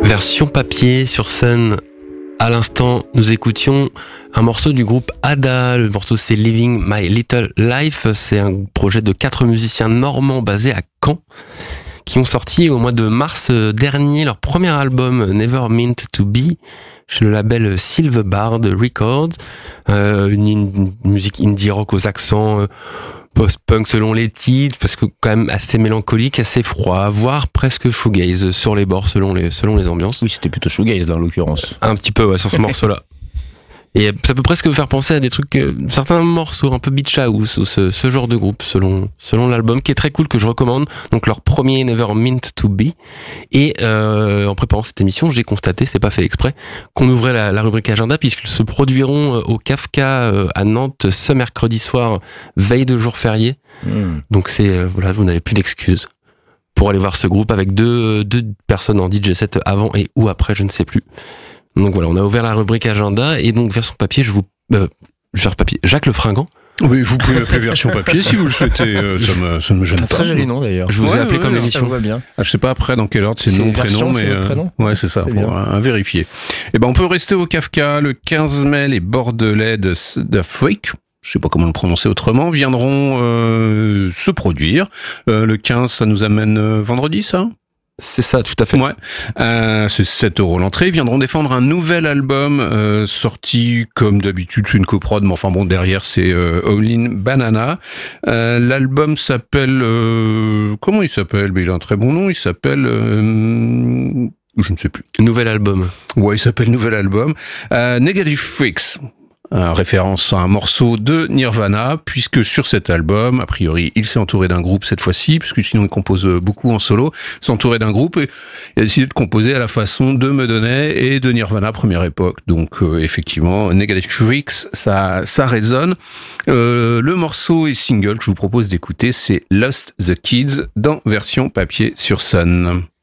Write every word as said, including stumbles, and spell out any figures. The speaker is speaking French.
Version papier sur Sun. À l'instant, nous écoutions un morceau du groupe Ada. Le morceau, c'est Living My Little Life. C'est un projet de quatre musiciens normands basés à Caen qui ont sorti au mois de mars dernier leur premier album Never Meant to Be chez le label Silverbard Records. Euh, une, une musique indie rock aux accents euh, post-punk selon les titres, parce que quand même assez mélancolique, assez froid, voire presque shoegaze sur les bords selon les, selon les ambiances. Oui, c'était plutôt shoegaze là en l'occurrence. Un petit peu, ouais, sur ce morceau-là. Et ça peut presque faire penser à des trucs, euh, certains morceaux un peu beach house ou ce, ce genre de groupe selon selon l'album, qui est très cool, que je recommande. Donc leur premier Never Meant to Be. Et euh, en préparant cette émission, j'ai constaté, c'est pas fait exprès, qu'on ouvrait la, la rubrique agenda, puisqu'ils se produiront au Kafka euh, à Nantes ce mercredi soir, veille de jour férié. Mmh. Donc c'est euh, voilà, vous n'avez plus d'excuses pour aller voir ce groupe avec deux deux personnes en D J set avant et ou après, je ne sais plus. Donc voilà, on a ouvert la rubrique agenda, et donc version papier, je vous... Euh, version papier, Jacques Le Fringant. Oui, vous pouvez l'appeler version papier si vous le souhaitez, euh, ça, me, ça ne me gêne pas. C'est un très joli nom d'ailleurs. Je vous ouais, ai appelé ouais, comme ouais, l'émission. Ça va bien. Ah, je sais pas après dans quel ordre c'est, c'est nom, version, prénom, mais... C'est euh, prénom ouais, c'est ça, c'est pour un, un vérifier. Et ben, on peut rester au Kafka. Le quinze mai, les Bordelais de, de Freak, je sais pas comment le prononcer autrement, viendront euh, se produire. Euh, le quinze, ça nous amène euh, vendredi, ça ? C'est ça, tout à fait. Ouais, euh, c'est sept euros l'entrée. Ils viendront défendre un nouvel album euh, sorti comme d'habitude, c'est une coprod, mais enfin bon, derrière c'est euh, All In Banana. Euh, l'album s'appelle... Euh, comment il s'appelle ? Ben, il a un très bon nom, il s'appelle... Euh, je ne sais plus. Nouvel album. Ouais, il s'appelle Nouvel Album. Euh, Negative Freaks. Euh, référence à un morceau de Nirvana, puisque sur cet album, a priori, il s'est entouré d'un groupe cette fois-ci, puisque sinon il compose beaucoup en solo, s'est entouré d'un groupe et il a décidé de composer à la façon de Medonnet et de Nirvana première époque. Donc euh, effectivement, Negative Freaks, ça, ça résonne. Euh, le morceau et single que je vous propose d'écouter, c'est Lost the Kids dans version papier sur Sun.